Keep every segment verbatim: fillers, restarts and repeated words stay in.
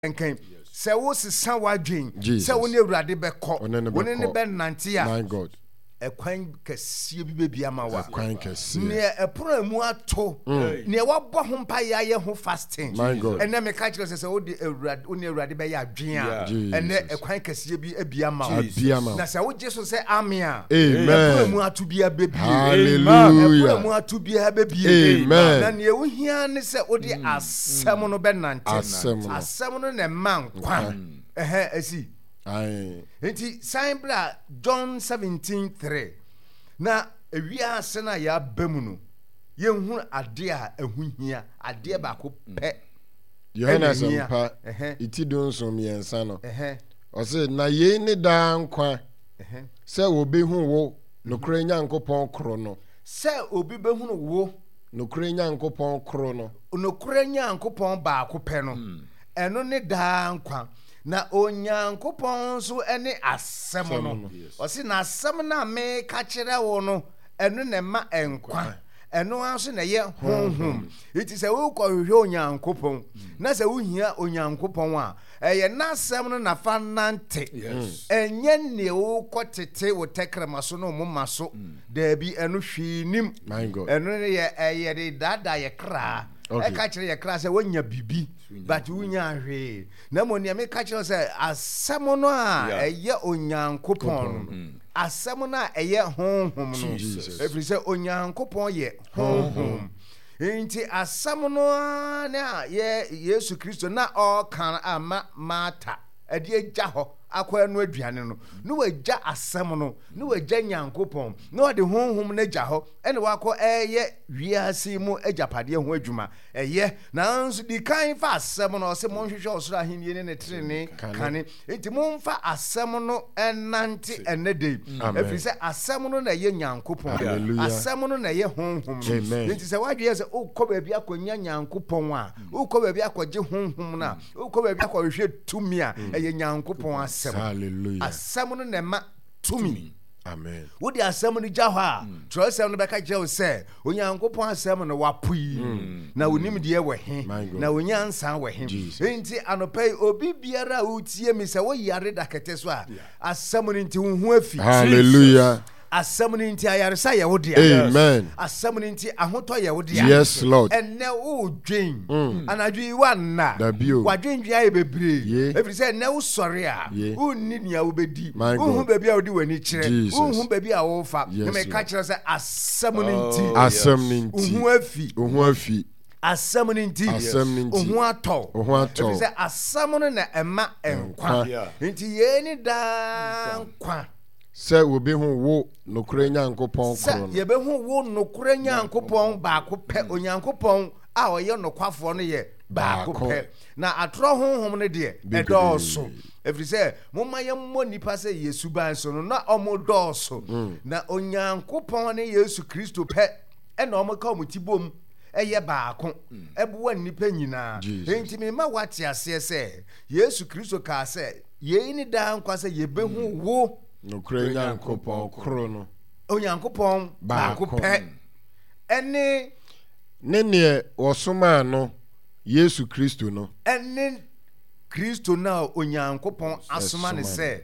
enken se wo sesa wadwen se wo ne awurade bekọ wo ne be nante a my God ekwan kese bi bebia ma wa ekwan kese ne epro mu ato ne wabọ ho mpa ya ye ho fasting ene me ka kire se wo de awurade wo ne awurade be ya adwen a ene ekwan kese bi abia ma wa na se wo jesu se amen a epro mu ato bi abebie hallelujah epro mu ato bi abebie na ne wo hia ne se wo de asem no be nante asem no ne man kwan eh esi Aye. Enti sign bra John seventeen three. Na ewia ase na ya bamu no. Ye hu ade a ehuhia, ade ba ko pe. Yohana sampa iti don so miensa no. Eh. O se na ye ni da nkwa. Eh. Se obi hu wo nokre Nyankopon kro no. Se obi be hu wo nokre Nyankopon kro no. Nokre Nyankopon ba ko pe no. Eno ni da nkwa. Na onyankopon so ene asem no o si na asem na me ka kire wo no eno ne ma enkwa eno anso na ye honhom iti se wo ko hwe onyankopon na se wo hia onyankopon a eye na asem no na fa nante enye ne wo ko tete wo tekrema so no moma so da bi eno hwinim eno ne ye eye de dada ye kra e ka kire ye kra se wonya bibi but wonya hwe na mo ne me ka kire se asem no a eye onyankopon asem no a eye honhom no every say onyankopon ye honhom enti asem no na ye Yesu Kristo na o kan ama mata ade agya ho akwa no aduane no no wagya asem no no wagya Nyankopon no de honhom na gya ho ene wakọ eye wiase mu agyapade ho adwuma eye na nso di kan fa asem no se mo hwehwe osoro ahenie ne ne trene kane enti mo mfa asem no enante enede efiri se asem no na ye Nyankopon asem no na ye honhom enti se wadwe se ukọ ba bia akonya Nyankopon a ukọ ba bia akọgye honhom na ukọ ba bia akọhwehwe tumi a eye Nyankopon hallelujah asem no ne ma tumi amen wo di asem no gya ho a tro asem no beka gye wo se onyankopon asem no wapui na wonim de we he na onyansa we he enti anopai obi biara utie mi se wo yare dakete so a asem no nti wo hu afi hallelujah asem no nti ayaresa ye wo dia amen asem no nti ahoto ye wo dia yes lord enne wo dwen anadwi wanna wadwen dwa ye bebre every say ne wo sori a unni nia wo bedi unhu baby a wo di wani kire unhu baby a wo fa me ka kire say asem no nti asem no nti unhu afi unhu afi asem no nti unhu ato unhu ato every say asem no na ema enkwa nti ye ni da nkwa se obi hu wo nokure Nyankopon kro no ye be hu wo nokure Nyankopon ba ko pe onyankopon a oye nokwafo no ye ba ko pe na atro honhom no de e dooso every say momma ye mo nipa se Yesu ban so no na omo dooso na onyankopon ne Yesu Kristo pe e na omo ka omo tibom eye ba ko ebuwa nipa nyina enti me ma wate ase se Yesu Kristo ka se ye ni da nkwa se ye be hu wo nokure Nyankopon kro no onyankopon ba ko pe ene ne ne osoma no Yesu Kristo no ene Kristo na onyankopon asoma ne se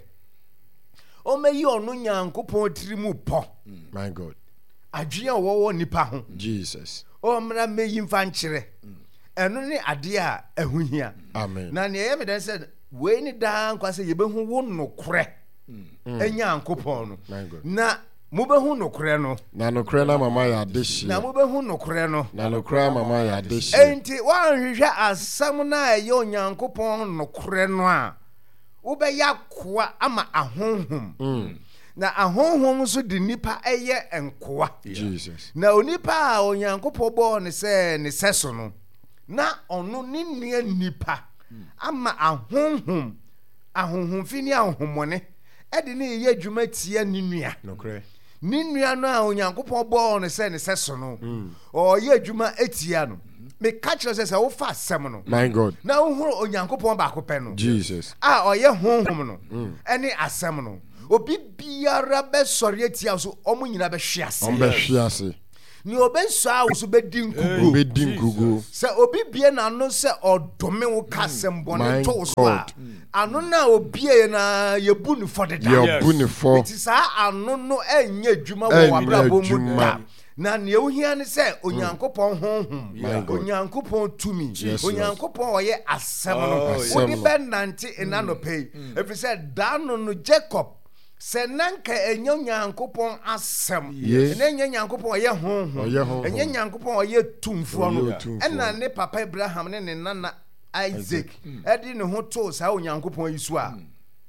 o meyi onu nyankopon tirimu po my God adwea wo wo nipa ho Jesus o mra meyi mfa nkyere eno ne ade a ahuhia amen na ne ye me den se we ni da nkwa se ye be hu wo nokure enyankopon no na mubehu nokure no na nokure na mama ya deshi na mubehu nokure no na nokure mama ya deshi enti wanhwehwe asam na aye onyankopon nokure no a ube yakoa ama ahonhom na ahonhom so de nipa eye enkoa Jesus na onipa a onyankopon bo ne se ne seso no na ono ni nia nipa ama ahonhom ahonhom fini ahonhomone edi ne ye adwuma tia ninua nokre ninua no a onyankopon bo no se ne seso no o ye adwuma etia no me ka kire se wo fa asem no my God na wo huru onyankopon ba ko pe no Jesus a o ye honhom no eni asem no obi biara be sori etia so omo nyina be hwe ase on be hwe ase ni obenso a wo so bedi nkugu bedi nkugu se obi bie na no se odome wo kasem bone to so a ano na obie na yebu ni for the yebu ni for ti sa ano no enya adwuma wo abrabo mu da na ne ohia ne se onyankopon honhom onyankopon tumi onyankopon oye asem no wo ni benante ina no pay if say dan no Jacob se nanka enya onyankopon asem na enya onyankopon oye honhom enya onyankopon oye tumfo no ena ne papa Abraham ne ne nana Isaac edi ne ho to sa onyankopon yisu a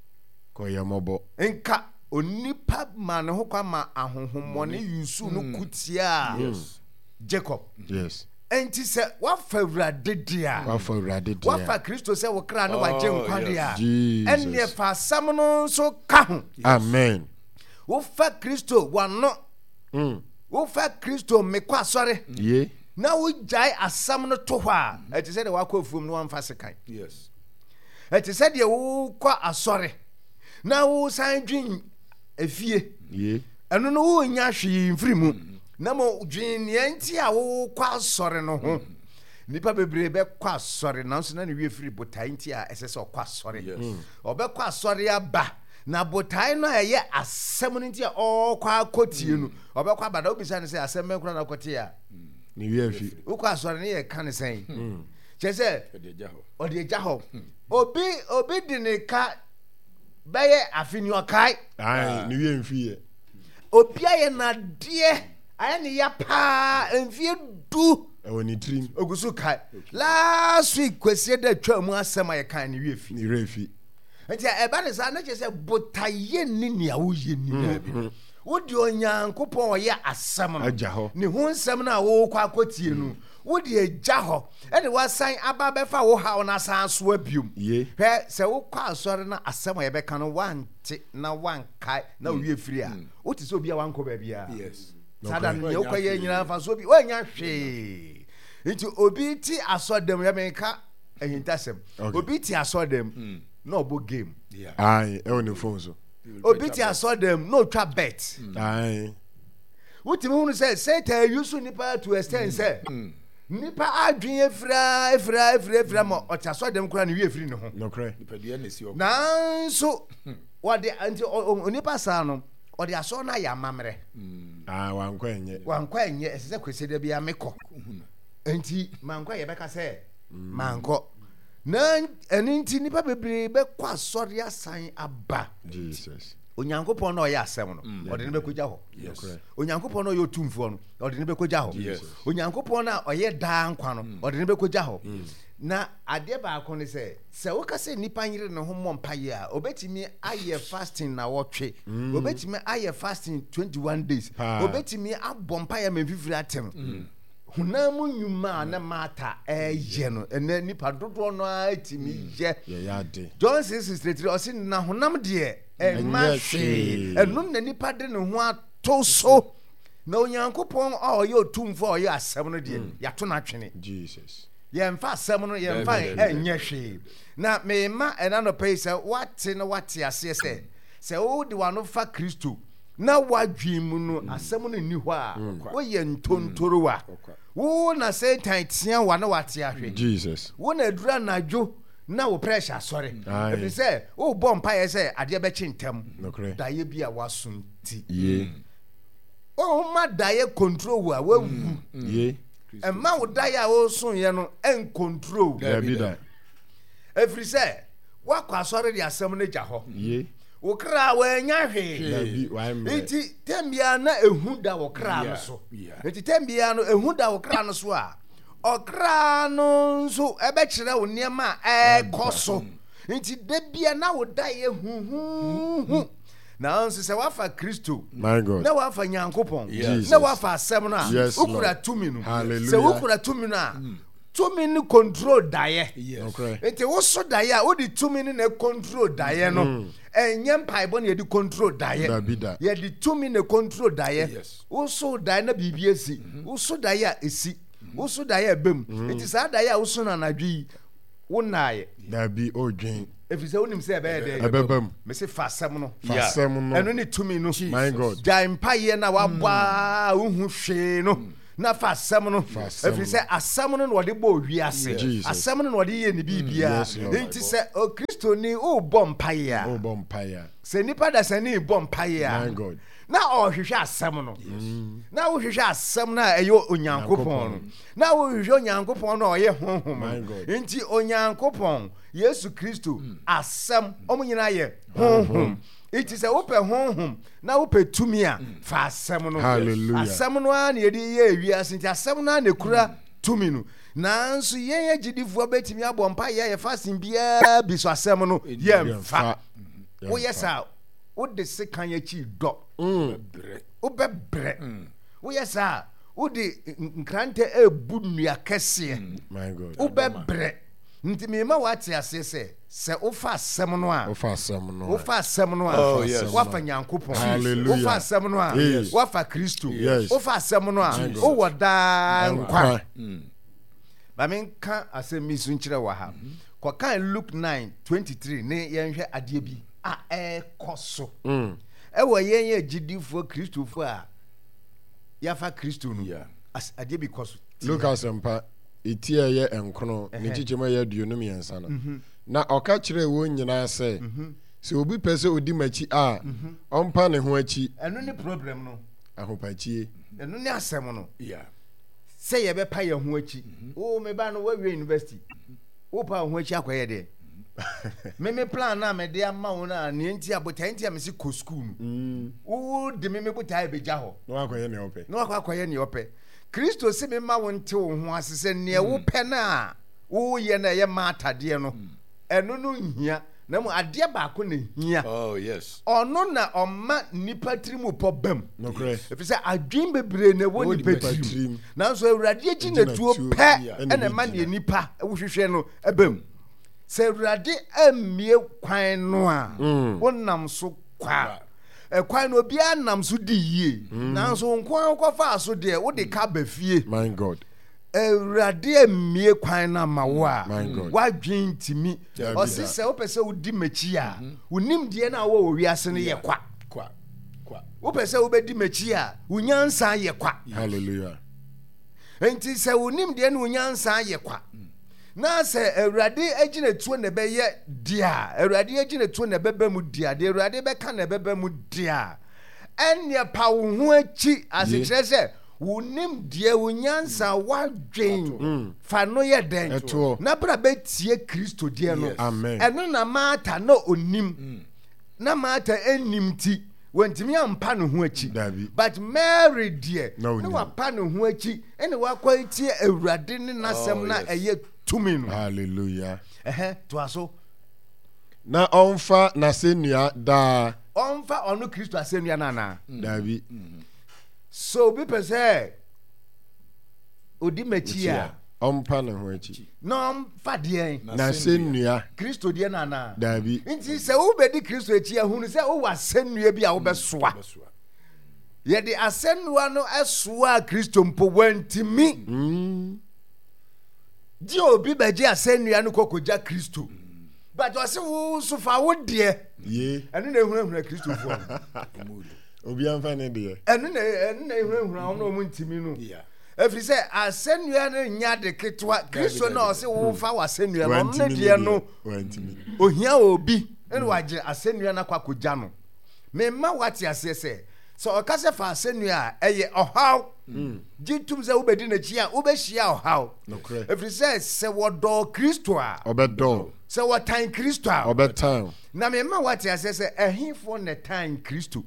koye mobo enka onipa ma ne ho kwa ma ahonhommone yusu no kutia yes Jacob yes enti se wa favrade dia wa favrade dia wa fa Kristo se wo kra no wa je nkwade a enne fa sam no so ka ho amen wo fa Kristo wa no mm wo fa Kristo me kwa sore ye na wo jai asam no to ho a enti se de wa kwa fuom no wa mfa sekan yes enti se de wo kwa asore na wo san dwin efie ye eno no wo nya hwe mfirimu na mo dwin ne enti a wo kwa sore no ho nipa bebre be kwa sore na so na ne wie firi botai enti a esese okwa sore obe kwa sore aba na botai no eye asem no enti a okwa kotie no obe kwa bada obisa ne se asem me kura na kotie a ne wie afi wo kwa sore ne ye kan sen chese ode eja ho obi obi di ne ka baye afini okai ai ne wie mfie obi aye na de aye ne ya pa mfie du ewoni trim ogusu kai last week kwese da twa mu asema ye kan ne wie fi ne refi enti e ba ne sa na chese botaye ni ne awo ye ni na bi wodi onyankopon oye asem no aja ho ne ho nsem na wo kwa akotie no wodi eja ho e de wasan aba befa wo ha ona san so abiom ye he se wo kwa asore na asem ye beka no wante na wankai na wie firi a woti so bia wanko ba bia yes sada ne wo kwa ye nyina fa so bi wanya hwe nti obi ti asodem ya menka ehintasem obi ti asodem no bo game ai e woni phone so obi ti asodem no twa bet ai woti me hunu say Satan use nipa to extend say nipa adwen efra efra efra efra mo o ti asodem kura ne wie efri ne ho no kre nipa de na si o na so wode anti onipa sa no ode aso na ya mamre ah wankwa enye wankwa enye esese kwesede bia mekọ anti mankwa ye beka say manko na eninti nipa bebre be kwa sori asan aba Jesus onyankopon na oya asem no ode ne bekoja ho onyankopon na oya otumfo no ode ne bekoja ho onyankopon na oye daa nkwa no ode ne bekoja ho na ade ba akọ ne se se wo ka se nipa nyire ne ho mompa ye a obetimi aye fasting na wotwe obetimi aye fasting twenty-one days obetimi abompa ye memfifiri atem hunamu nyuma na mata eye no ene nipa dodo no atimi ye ya de John six sixty-three o si na honam de e ma hwe enum na nipa de ne ho ato so na onyankopon o ye otumfo o ye asem no de ya to na twene Jesus ye mfa asem no ye mfa enye hwe na me ma ena no pay se wate no wate ase se se o de wano fa Kristo na wadwin mu no asem no ni ho a wo ye ntontoro wa wo na Satan tia wa na wate ahwe Jesus wo na dura na dwo na wo pressure sorry ebi say wo bompa ye say ade be chintem da ye bia wasunti ye o ma da ye control wa wawu ye e ma wo da ya wo sun ye no en control da bi da every say wa kwa sorry the asem na ja ho ye wo kra wa nya hwe da bi wa me enti tembia na ehu da wo kra no so enti tembia no ehu da wo kra no so a okra no nso ebe kire wo niema e koso nti de bia na wo da ye hu hu hu na nso se wafa Kristo my God na wafa nyankopon na wafa asem na ukura tumi no se ukura tumi na tumi ni control daye nti wo so daye a wo di tumi ni na control daye no enye mpaibo na ye di control daye ye di tumi na control daye wo so daye na bibia esi wo so daye a esi usu da ya bem enti sa da ya usu na nadwi wonaye da bi odwen efise wonim se ebe de ebebam me se fasem no fasem no eno ni tumi no my God ja mpa ye na wabwa uhu hwe no na fa asɛm no ɛfiri sɛ asɛm no na wɔde bɔ wiase asɛm no na wɔde yɛ ne biribiara nti sɛ okristoni wobɔ mpaeɛ a sɛ nipa da sɛ ne bɔ mpaeɛ a na ɔhwehwɛ asɛm no na wohwehwɛ asɛm no a ɛyɛ onyankopɔn no na wohwehwɛ onyankopɔn no a ɔyɛ honhom nti onyankopɔn Yesu Kristo asɛm ɔmo nyinaa yɛ honhom iti sɛ wopɛ honhom na wopɛ tumi a fa asɛm no asɛm no a na yɛde yɛ wiase nti asɛm no a na kura tumi no nanso yɛn agyidifoɔ bɛtumi abɔ mpaeɛ yɛfa asɛm biara bi so asɛm no yɛmfa woyɛ saa wode sekan akyi dɔ wobɛbrɛ woyɛ saa wode nkrantɛ ebu nnua kɛseɛ wobɛbrɛ nti mema wate aseɛ sɛ sɛ wofa asɛm no a wofa asɛm no wofa asɛm no a wofa Nyankopɔn wofa asɛm no a wofa Kristo wofa asɛm no a wowɔ daa nkwa ba menka asɛm mi so nkyerɛ wɔ ha kɔkan Luke nine twenty-three ne yɛnhwɛ adeɛ bi a ɛkɔ so ɛwɔ yɛn yɛ gyidifoɔ Kristofoɔ a yɛafa Kristo no adeɛ bi kɔ so Lucas mpa eti ɛyɛ nkrono ne kyikyem ɛyɛ aduonu mmiɛnsa no na ɔka kyerɛ wɔn nyinaa sɛ sɛ obi pɛ sɛ odi m'akyi a ɔmpa ne ho akyi ɛno ne problem no ahopakye ɛno ne asɛm no sɛ yɛbɛpa yɛn ho akyi o me ba no wawie university wo pa ho akyi akɔyɛ deɛ me me plan na me de ama wo na ne nti abotan nti amesi kɔ school no wo de me me botai begya hɔ no akɔyɛ ne ɔpɛ no akɔyɛ ne ɔpɛ Kristo se me ma wo nte wo ho ase sɛ ne wo pɛ na wo yɛ na yɛ ma atadeɛ no ɛno no nhia na mu adeɛ baako na hia oh yes ɔno na ɔma nipa tirimu pɔ bam no correct efi sɛ adwin bebree na wo nipa tirim nanso awurade agyi na tuo pɛ ɛna ma ne nipa wo hwehwɛ no ɛbam sɛ awurade amie kwan no a wonam so kwa ɛkwan no bia nam so di yie nanso nkwan kɔfa so de wo de ka ba fie my god awurade amie kwan na ma wo a wadwen timi ɔsi sɛ wo pɛ sɛ wo di machi a wonim die na wo wiase no yɛ kwa kwa kwa wo pɛ sɛ wo bɛ di machi a wonyansa yɛ kwa hallelujah enti sɛ wonim die na wonyansa yɛ kwa na sɛ awurade agina tuo na bɛyɛ dia awurade agina tuo na bɛbɛ mu dia de awurade bɛka na bɛbɛ mu dia ɛnne pa wo ho akyi asekyerɛ sɛ wonim die wonyansa wadwen fa no yɛ den na bra bɛtie Kristo die no ɛno na Martha na onim na Martha enim ti wantimi ampa no ho akyi but Mary die na wapa no ho akyi ɛne wakɔ tie awurade ne nasɛm na ɛyɛ tumi no hallelujah eh to aso na ɔmfa n'asɛnnua daa ɔmfa ɔno Kristo asɛnnua na na dabi so bi pɛ sɛ odi machi a ɔmpa ne ho akyi na ɔmfa deɛ n'asɛnnua Kristo deɛ na na dabi nti sɛ wo bɛdi Kristo akyi ahunu sɛ wo wɔ asɛnnua bi a wo bɛsoa yɛde asɛnnua no ɛsoa Kristo mpo wantimi di obi bɛgye asɛnnua no kɔkɔgya Kristo but ɔse wo so fa wo deɛ ye ɛno na ehunahuna Kristofoɔ obi amfa ne deɛ ɛno na ɛno na ehunahuna wɔn na wɔn ntimi no ɛfiri sɛ asɛnnua no nya de ketewa Kristo na ɔse wo fa wɔ asɛnnua no ɔno ne deɛ no ohia obi ɛna wagye asɛnnua no akɔkɔgya no memma wate aseɛ sɛ sɛ ɔka sɛ fa asɛnnua a ɛyɛ ɔhaw gye tum sɛ wobɛdi n'akyi a wobɛhyia ɔhaw ɛfiri sɛ sɛ wɔdɔ Kristo a ɔbɛdɔ sɛ wɔtan Kristo a ɔbɛtan na memma wate aseɛ sɛ ɛhefoɔ na tan Kristo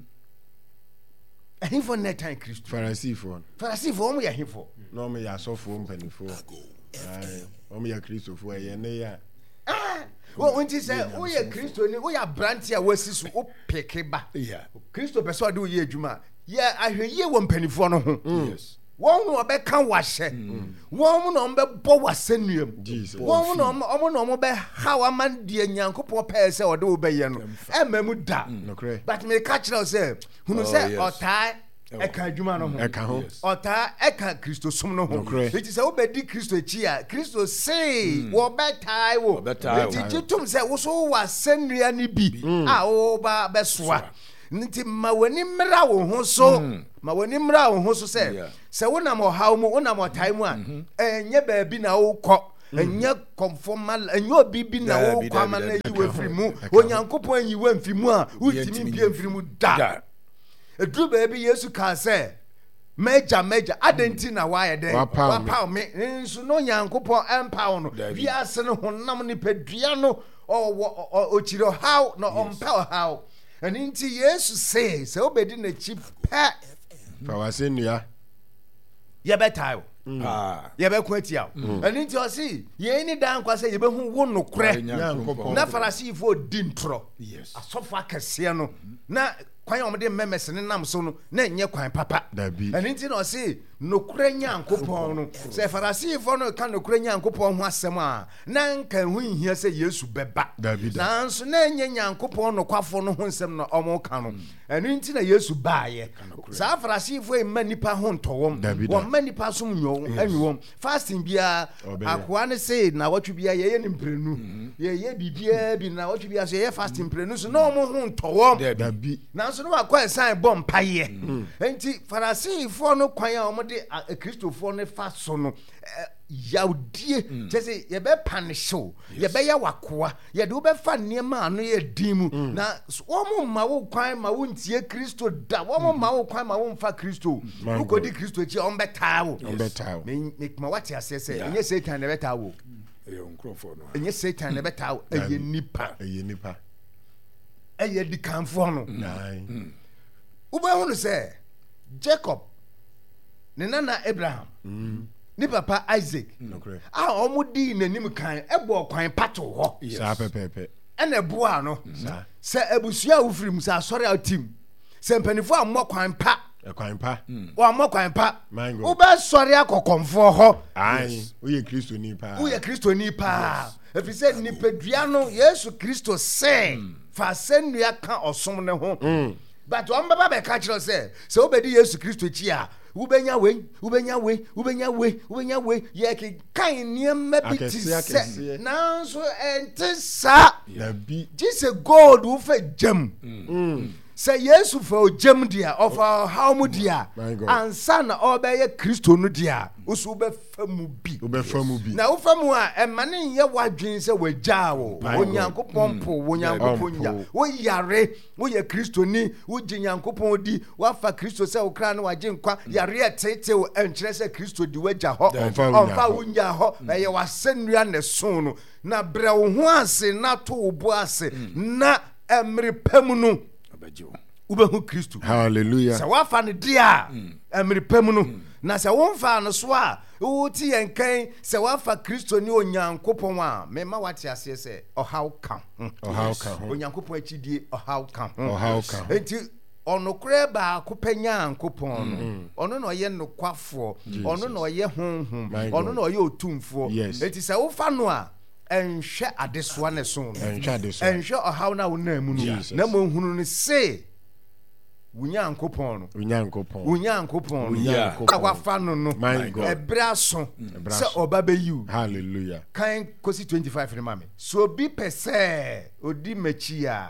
ɛhefoɔ na tan Kristo farisifoɔ farisifoɔ wɔn yɛ ɛhefoɔ na wɔn yɛ asɔfoɔ mpanimfoɔ wɔn yɛ Kristofoɔ ɛyɛ ne yɛ wɔn ti sɛ woyɛ Kristo ni woyɛ aberante a wasi so wo peke ba Kristo pɛ sɛ ɔde wo yɛ adwuma yɛ ahwɛ yie wɔ mpanimfoɔ no ho wɔn mu ɔbɛka wahyɛ wɔn mu na wɔn bɛbɔ wasɛnnua mu wɔn mu na wɔn na wɔn bɛha wama deɛ Nyankopɔn pɛɛ sɛ ɔde wo bɛyɛ no ɛmɛ mu da but meka kyerɛ wo sɛ hunu sɛ ɔtaa ɛka adwuma no ho ɛka ho ɔtaa ɛka Kristo som no ho eti sɛ wobɛdi Kristo akyi a Kristo sei wɔbɛtaa wo eti gye tom sɛ wo so wɔ asɛnnua no bi a woba bɛsoa nti ma w'ani mmra wo ho so ma woni mra wo ho so se se wonam ohaw mu wonam otai mu a enye baabi na wo kɔ enye conformal enye obi bi na wo kwama na yiwe firi mu onyankopɔn yiwe mfi mu a utimi bia mfiri mu da edru baabi Yesu ka se meja meja adenti na waye de wapaw me nso no nyankopɔn empaw no wiase no honam ni padua no o o chiro how no ompaw how ani nti Yesu say se obedi na chi pa fa wase nua ye betayo ah ye be kwatia ani nti o si ye ni dan kwa se ye be hu wo nokre na Farisifo di ntro asofo akase no na kwan omde memes ne nam so no na enye kwan papa ani nti na o si nokre nyankopɔn no se Farisifo no ka nokre nyankopɔn ho asɛm a na nka hu nhia se Yesu beba nanso na enye nyankopɔn no kwafo no ho nsɛm na ɔmo ka no ani nti na Yesu baaye sa Farisifo e ma nipa ho ntɔwom wo ma nipa so nyo anwom fasting bia akwa ne se na watwe bia ye ye nimprenu ye ye bibia bi na watwe bia so ye fasting prenu so na ɔmo ho ntɔwom dabi nanso no akwa esan bɔ mpaye enti Farisifo no kwan a ɔmo de Kristofo ne fa so no yaudie jese ye be panisho ye be ya wakoa ye de wo be fa niema anu ye dimu na wo mo ma wo kwan ma wo ntie Kristo da wo mo ma wo kwan ma wo mfa Kristo wo kodi Kristo chi on beta wo on beta wo me ma wati asese enye Satan ne beta wo e onkrofo no enye Satan ne beta wo eye nipa eye nipa eye di kanfo no nai wo be hu no se Jacob ne nana Abraham ni papa Isaac ah omudi nanim kan ebo kwan pato ho sa pepepe ena boa no se abusua ufrim sa sori atim se mpanifo ammo kwan pa kwan pa o ammo kwan pa wo ba sori akokonfo ho ai wo ye Kristo ni pa wo ye Kristo ni pa efi se ni pedua no Yesu Kristo se fa senua ka osom ne ho but o mbaba be ka kiro se se obedi Yesu Kristo chi a ubenya we ubenya we ubenya we ubenya we ye ke kan niema bi ti se nanso entisa na bi jise gold wo fa jam mm say Yesu fa o jam dia of how mu dia ansa na obeye Kristo no dia usu be famu bi wo be famu bi na wo famu a emane ye wadwen se wagya wo onyankopon po onyankopon ya wo yare wo ye Kristo ni wo gi nyankopon di wa fa Kristo se wo kra na wagye nkwa yare etete wo enkyere se Kristo di wagya ho onfa wo nya ho eye wasenua ne so no na bre wo ho ase na to wo bo ase na emre pam no ubehu Kristo hallelujah sa wafa ne dia emre pam no na sa wonfa no so a wo ti yenkan sa wafa Kristo ni onyankopon a me ma wate ase se ohaw ka ohaw ka onyankopon achidie ohaw ka ohaw ka enti onokre ba akopanya ankopon no ono na oye nokwafo ono na oye honhom ono na oye otumfo enti sa wofa no a enhwe adesoa ne so enhwe adesoa enhwe ohaw na wo na mu no na mo hunu ne se unyankopon no unyankopon unyankopon unyankopon akwafa no no ebra so se oba be you hallelujah kan kosi twenty-five ne mame so bi pese odi machi a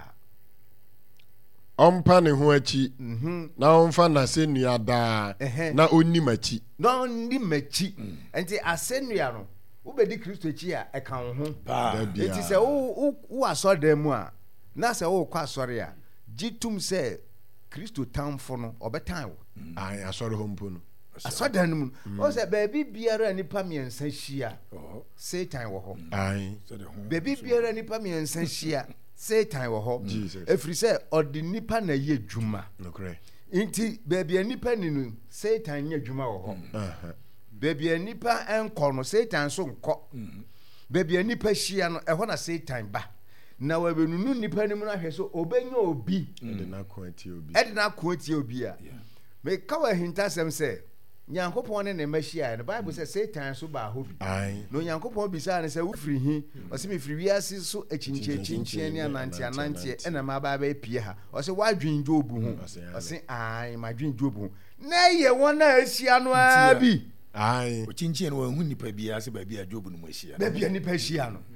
ompa ne ho achi na omfa na senua da na onni machi na onni machi enti asenua no wo be di Kristo chi a e kan ho enti se wo wo asodem mu a na se wo kwa asore a gitum se Kristo tamfo no obetan wo ai asore ho mpo no asodem mu o se baabi biara nipa miensa hia Satan wo ho ai baabi biara nipa miensa hia Satan wo ho efri se odi nipa na ye dwuma nokre nti baabi nipa ni no Satan nye dwuma wo ho baabi nipa enko no Satan so nko baabi nipa hia no eho na Satan ba na wabenunu nipa ni mu na hwe so obenya obi edina ko atie obi edina ko atie obi a me ka wa hinta sem se nyankopon ne ne mahia no Bible say Satan so ba ho bi no nyankopon bi sa ne se wo firi hi o se me firi wiase so achinche chinche ne anante anante ena ma ba ba pie ha o se wadwen Job hu o se ai ma dwen Job hu na ye wona ahia no a bi ai o chinche no hu nipa bia se ba bia Job no mahia ba bia nipa hia no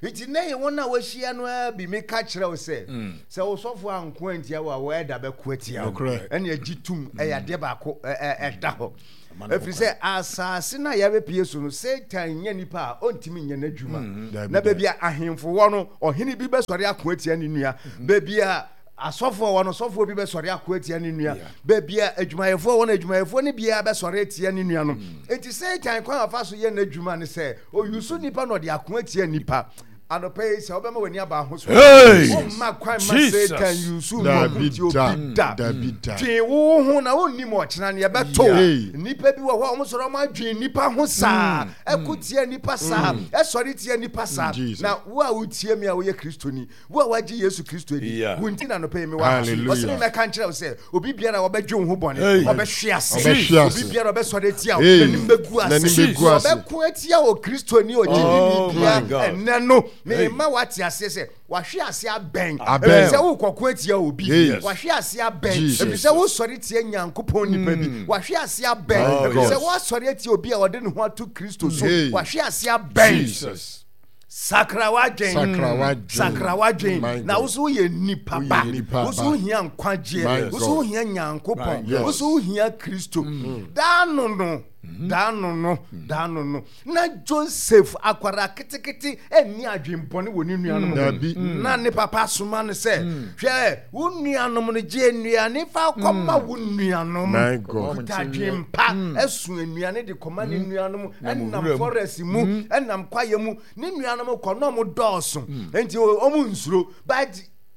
Iti na ye wona wa hia no bi me ka kire wo se se wo sofo anko antia wa wo eda be ko atia ene agitum e ya de ba ko e da ho efiri se asase na ya be pie so no Satan nya nipa a ontimi nya nadwuma na ba bia ahemfo wo no ohene bi be sori ako atia ne nua ba bia asofo wo no sofo bi be sori ako atia ne nua ba bia adwumayefo wo no adwumayefo ne bia be sori atia ne nua no enti Satan kwa afa so ye nadwuma ne se o yusu nipa no de ako atia nipa and pay so obema weni aba ho so o ma kwan ma say can you so mo kuti obida twi wo ho na wonni mo kyena ne beto nipa bi wo ho o so ma dwen nipa ho saa ekutie nipa saa e sori tie nipa saa na wo a utie me a wo ye kristoni wo a waji Yesu Kristo di wonti na no pay me wa o se me kan kire wo say obi bia na wo be dwen ho bone wo be hwe ase obi bia na be sori tie wo na nimbe gu ase wo be ku atia wo kristoni o jini bia enne no me ma wati ase se wa hwe ase aben se wo kokko atia obi wa hwe ase aben se wo sori tie Nyankopon nipa bi wa hwe ase aben se wo sori atia obi a wode ne ho atu Kristo so wa hwe ase aben Jesus sakrawajen sakrawajen sakrawajen na usu ye nipa ba usu hia nkwaje usu hia Nyankopon usu hia Kristo dano no dano no dano no na Joseph akwara kitikiti eni adwempone woni nuanom na ne papa soma ne se hwe wo nuanom no je nuane fa koma wo nuanom my God adwempa esu nuane de koma ne nuanom enam forest mu enam kwaye mu ne nuanom kono mo doso enti o mu nsuro but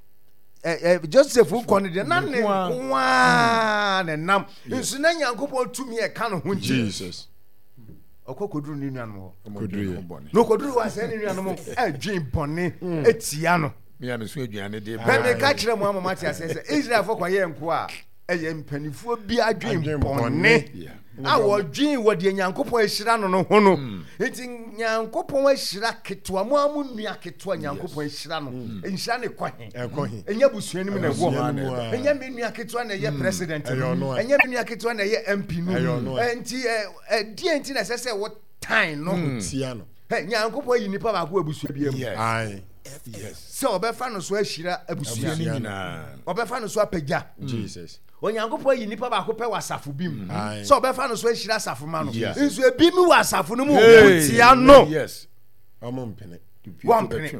eh Joseph ukone de na ne kwa ne nam nsu na Nyankopon tumi e ka no ho Jesus okokoduru ni nuanom ho koduru no koduru wa se ni nuanom adwen bone etia no me ya me so aduane de ba me ka kire mo amama ti ase se Israel fo kwa ye nko a eye mpanifo bi adwen bone awo dwen wo de Nyankopon ehira no no ho no enti Nyankopon ehira ketwa mo amu nua ketwa Nyankopon ehira no ehira ne kwahe ekwahe enya busuanim na wo enya me nua ketwa na ye president enya me nua ketwa na ye M P no enti eh die enti na sese wo time no tia no he Nyankopon yi nipa ba ko abusua bi am ai yes so obefa no so ehira abusua ni na obefa no so apagya Jesus Onyankopon yi nipa ba ko pe wasafo bim so obefa no so ehira asafo ma no nso ebi mi wasafo no mu tia no yes omo mpene one penny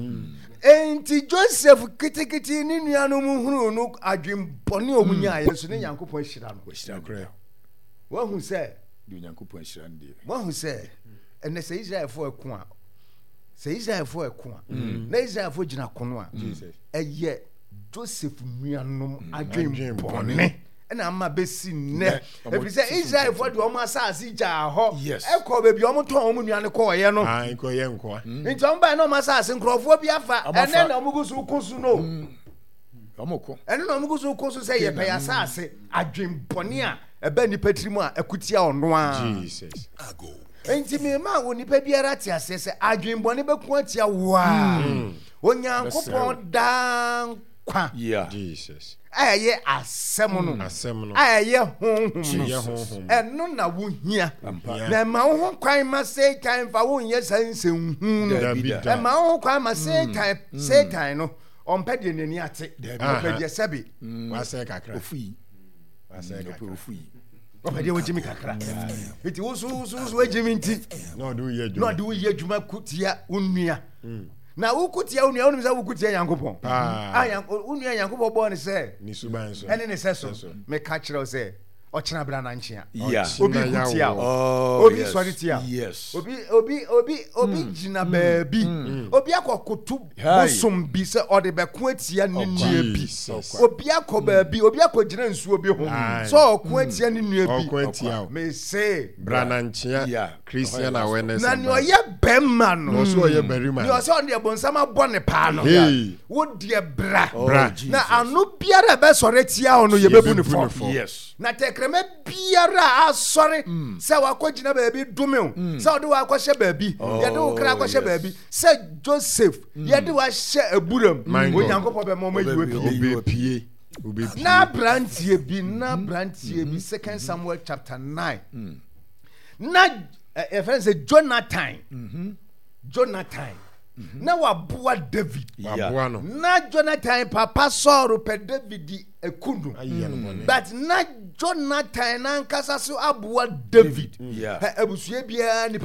enti Joseph kitikiti ni nuanu mu hunu no adwempone omunya yesu ne Nyankopon ehira no ehira kra wa hu se di Nyankopon ehira ndi wa hu se ene se Israel fo eku a se Israel fo eku a na Israel fo gina kono a Jesus eye Joseph nuanom adwempone ena ama besi ne ebi se Israel fo de omo asase ja ho e ko be bi omo ton omo nuane ko ye no ai ko ye nko nti omo ba na omo asase nkrofo bi afa ene na omo gusu kosu no omo ko ene na omo gusu kosu se ye pe asase adwempone a eba ni patrimu a ekutia ono a Jesus ago enti me ma wo nipa biara ti ase se adwempone beku atia wa Onyankopon dan kwa yeah Jesus aye asem no asem no aye honhom ye honhom eno na wo hia na ma wo kwan ma Satan fa wo nye sansem hu no na ma wo kwan ma Satan Satan no ompe de nani ate ompe de sebi wa se kakra ofui wa se kakra ofui ompe de wo jimi kakra iti wo so so so jimi nti no do ye djuma no do ye djuma kutia unua na ukutia unua unu za ukutia Nyankopon ah unua Nyankopon bo ne se ni suban so ene ne se so me ka kire o se o chena bra na nchia yeah obi kutia oh obi swari tia yes obi obi obi obi jina baabi obi akokotu bosom bi se o de be ko atia ne nua bi obi akobaabi obi akogina nsu obi ho so o ko atia ne nua bi me se bra na nchia Christian awareness na ni oye bemma no no so oye berima ni o so on de bonsama bone pa no wo de bra na anu biara be sore tia ono ye bebu ne fo yes na tekreme biara asore se wakogina baabi dume se ode wakɔhye baabi ye de wokra akɔhye baabi se Joseph ye de wa hye aburam Onyankopɔ be mo ma yiwe pie obe pie na brantie bi na brantie bi Second Samuel chapter nine na e friend say Jonathan Jonathan na waboa David waboa no na Jonathan papa Saul pe David ekunu but na Jonathan na nkasa so aboa David abusua bia ni